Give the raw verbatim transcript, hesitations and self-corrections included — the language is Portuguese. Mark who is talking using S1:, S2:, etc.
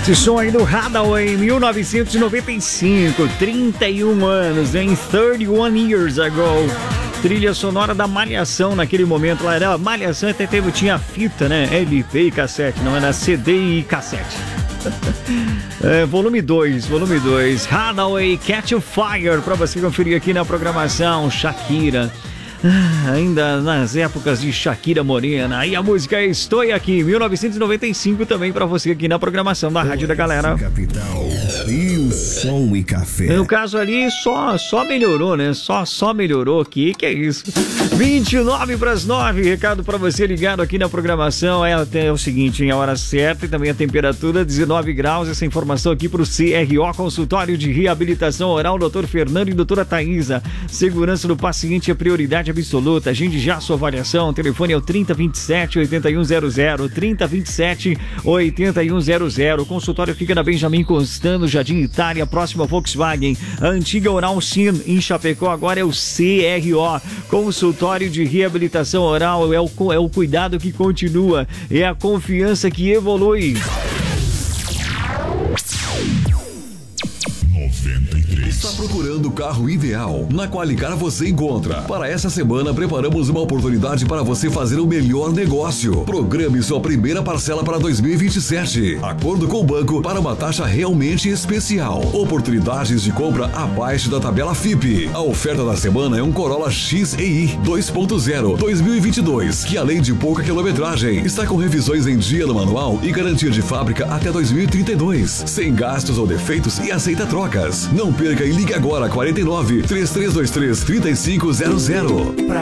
S1: Esse som aí do Hathaway em mil novecentos e noventa e cinco, trinta e um anos, em thirty one years ago. Trilha sonora da Malhação naquele momento lá. Era Malhação, até teve, tinha fita, né? L P e cassete, não era C D e cassete. É, volume dois, volume dois. Hathaway, Catch a Fire, pra você conferir aqui na programação. Shakira. Ah, ainda nas épocas de Shakira Morena. E a música é Estou Aqui, mil novecentos e noventa e cinco, também pra você aqui na programação da Rádio da Galera.
S2: Capital, Rio, som e café.
S1: No caso ali, só, só melhorou, né? Só, só melhorou. Que que é isso? vinte e nove para as nove, recado pra você ligado aqui na programação. É até o seguinte, em a hora certa e também a temperatura, dezenove graus. Essa informação aqui pro C R O, Consultório de Reabilitação Oral, doutor Fernando e doutora Thaisa. Segurança do paciente é prioridade absoluta. Agende já a sua avaliação. O telefone é o trinta, vinte e sete, oitenta e um zero zero, trinta, vinte e sete, oitenta e um zero zero. O consultório fica na Benjamin Constant, Jardim Itália, próximo a Volkswagen. A antiga Oral Sim, em Chapecó, agora é o C R O. Consultório de Reabilitação Oral. É o, é o cuidado que continua, é a confiança que evolui.
S3: Está procurando o carro ideal? Na Qualicar você encontra. Para essa semana, preparamos uma oportunidade para você fazer o melhor negócio. Programe sua primeira parcela para dois mil e vinte e sete. Acordo com o banco para uma taxa realmente especial. Oportunidades de compra abaixo da tabela F I P. A oferta da semana é um Corolla X E I dois ponto zero dois mil e vinte e dois, que além de pouca quilometragem, está com revisões em dia no manual e garantia de fábrica até dois mil e trinta e dois. Sem gastos ou defeitos e aceita trocas. Não perca e ligue agora quarenta e nove, três três dois três, três cinco zero zero.